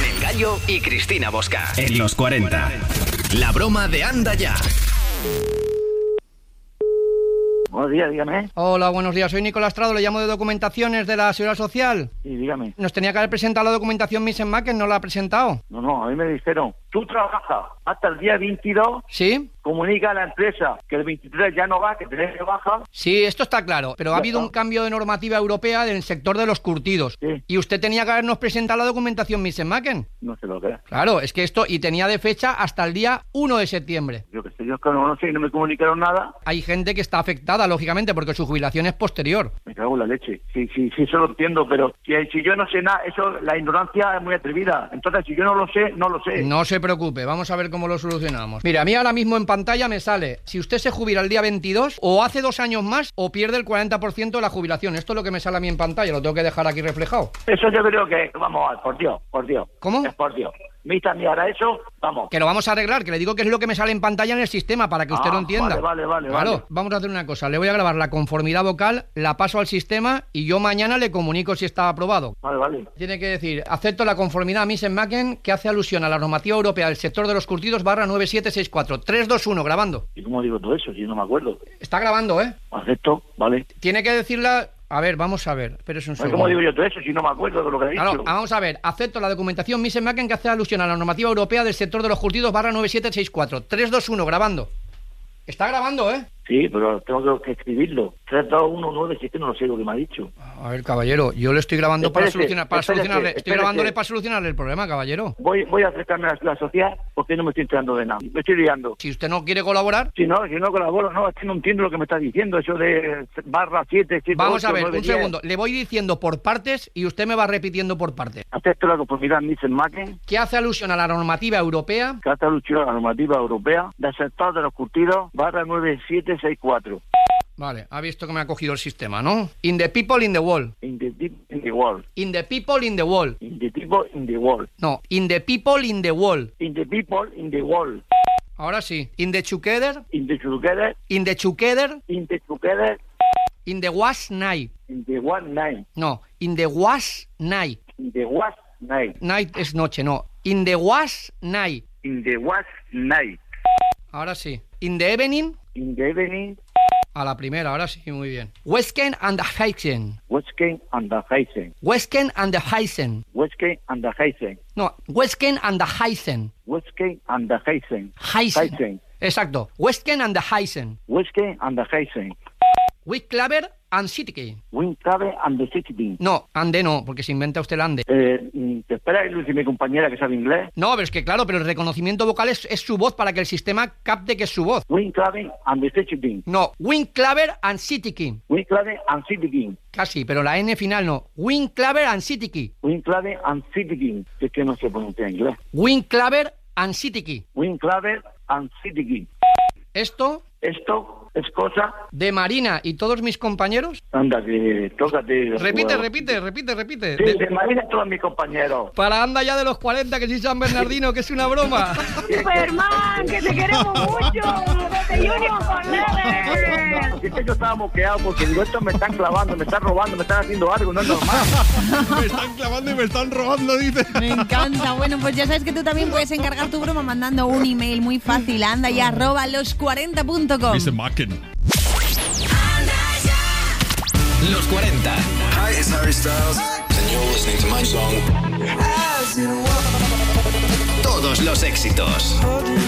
con El Gallo y Cristina Bosca. En los 40. La broma de Anda Ya. Buenos días, dígame. Hola, buenos días. Soy Nicolás Trado, le llamo de Documentaciones de la Seguridad Social. Sí, dígame. Nos tenía que haber presentado la documentación Mrs. Macken, ¿no la ha presentado? No, a mí me dijeron, tú trabajas hasta el día 22, ¿Sí? comunica a la empresa que el 23 ya no va, que tenés que bajar. Sí, esto está claro, pero ha Ya habido está. un cambio de normativa europea en el sector de los curtidos. Sí. Y usted tenía que habernos presentado la documentación Mrs. Macken. No sé lo que es. Claro, es que esto, y tenía de fecha hasta el día 1 de septiembre. Yo que sé, yo es que no sé, no me comunicaron nada. Hay gente que está afectada, lógicamente, porque su jubilación es posterior. Me cago en la leche. Sí, eso lo entiendo, pero si yo no sé nada, eso, la ignorancia es muy atrevida. Entonces, si yo no lo sé, no lo sé. No se preocupe, vamos a ver cómo lo solucionamos. Mira, a mí ahora mismo en pantalla me sale, si usted se jubila el día 22, o hace 2 años más, o pierde el 40% de la jubilación. Esto es lo que me sale a mí en pantalla, lo tengo que dejar aquí reflejado. Eso yo creo que, vamos a ver, por Dios. ¿Cómo? Es por Dios. Mita, ahora eso, vamos. Que lo vamos a arreglar, que le digo que es lo que me sale en pantalla en el sistema, para que usted lo entienda. Vale. Claro, vamos a hacer una cosa, le voy a grabar la conformidad vocal, la paso al sistema y yo mañana le comunico si está aprobado. Vale. Tiene que decir, acepto la conformidad Mrs. Macken, que hace alusión a la normativa europea del sector de los curtidos /9764. 321, grabando. ¿Y cómo digo todo eso? Si no me acuerdo. Está grabando, ¿eh? Acepto, vale. Tiene que decirla... A ver, vamos a ver, espérese un segundo. ¿Cómo digo yo todo eso si no me acuerdo de lo que he dicho? Claro, vamos a ver, acepto la documentación Mrs. Macken que hace alusión a la normativa europea del sector de los curtidos /9764. 321, grabando. Está grabando, ¿eh? Sí, pero tengo que escribirlo. 3219, no sé lo que me ha dicho. A ver, caballero, yo le estoy grabando para solucionarle. Estoy Espérese. grabándole para solucionarle el problema, caballero. Voy a acercarme a la sociedad porque no me estoy enterando de nada. Me estoy liando. Si usted no quiere colaborar... Si no colaboro, es que no entiendo lo que me está diciendo, eso de /7, Vamos 8, a ver, 9, un 10. segundo. Le voy diciendo por partes y usted me va repitiendo por partes. Acepto la conformidad Mrs. Macken, Que hace alusión a la normativa europea... que hasta luchó la normativa europea del sector de los curtidos /9764. Vale, ha visto que me ha cogido el sistema, ¿no? In the people in the wall. In the deep in the world. In the people in the wall. In the people in the world. No, in the people in the wall. In the people in the world. Ahora sí. In the together. In the together. In the together. In the together. In the was night. In the one night. No, in the was night. In the was night. Night es noche, no. In the was night. In the was night. Ahora sí. In the evening. In the evening. A la primera, ahora sí, muy bien. Westken and the Heisen. Westken and the Heisen. Westken and the Heisen. Westken and the Heisen. No, Westken and the Heisen. Westken and the Heisen. Heisen. Exacto. Westken and the Heisen. Westken and the Heisen. Wicklaver and City. Wincabe and the City. No, ande no, porque se inventa usted el ande. ¿Te espera Lucy, mi compañera que sabe inglés? No, pero es que claro, pero el reconocimiento vocal es su voz para que el sistema capte que es su voz. Wincabe and the City. No, Wicklaver and City. Wincabe and City. Casi, pero la N final no. Wicklaver and City. Wincabe and City. Es que no se pronuncia en inglés. Wicklaver and City. Wincabe and City. Esto es cosa... de Marina y todos mis compañeros. Anda, que tócate... Repite. Sí, de Marina todos mis compañeros. Para Anda Ya de los 40, que soy San Bernardino, que es una broma. Superman, que te queremos mucho. Desde Union con Leather. Es que yo estaba moqueado porque digo, estos me están clavando, me están robando, me están haciendo algo, no es normal. Me están clavando y me están robando, dice. Me encanta. Bueno, pues ya sabes que tú también puedes encargar tu broma mandando un email muy fácil a andaya@los40.com. Dice Macken. Los 40. Hi, it's Harry Styles, and you're listening to my song. Todos los éxitos.